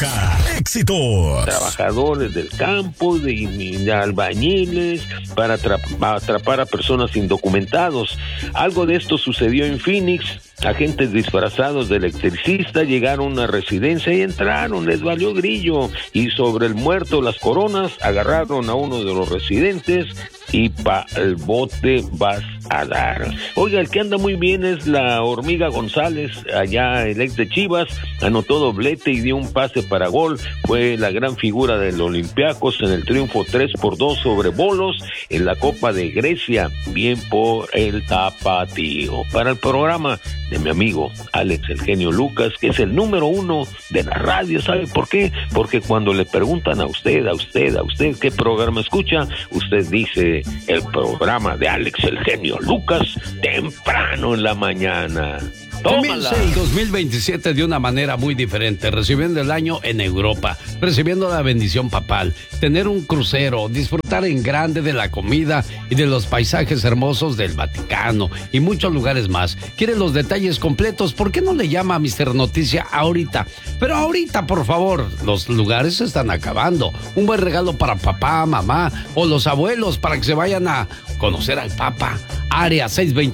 Éxito. Trabajadores del campo, de albañiles, para atrapar a personas indocumentados. Algo de esto sucedió en Phoenix. Agentes disfrazados de electricista llegaron a una residencia y entraron, les valió grillo. Y sobre el muerto, las coronas, agarraron a uno de los residentes y pa' el bote vas a dar. Oiga, el que anda muy bien es la Hormiga González, allá el ex de Chivas, anotó doblete y dio un pase para gol, fue la gran figura del Olympiacos en el triunfo 3-2 sobre Bolos en la Copa de Grecia, bien por el tapatío. Para el programa de mi amigo Alex el Genio Lucas, que es el número 1 de la radio, ¿sabe por qué? Porque cuando le preguntan a usted qué programa escucha, usted dice el programa de Alex el Genio Lucas, temprano en la mañana. Comienza el 2027 de una manera muy diferente, recibiendo el año en Europa, recibiendo la bendición papal, tener un crucero, disfrutar en grande de la comida y de los paisajes hermosos del Vaticano y muchos lugares más. ¿Quiere los detalles completos? ¿Por qué no le llama a Mr. Noticia ahorita? Pero ahorita, por favor, los lugares se están acabando. Un buen regalo para papá, mamá o los abuelos para que se vayan a conocer al Papa. Área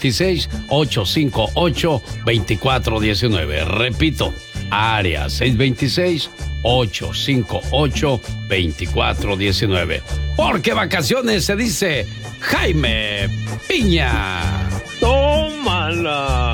626-858-2419. Repito, área 626-858-2419. Porque vacaciones se dice Jaime Piña. ¡Tómala!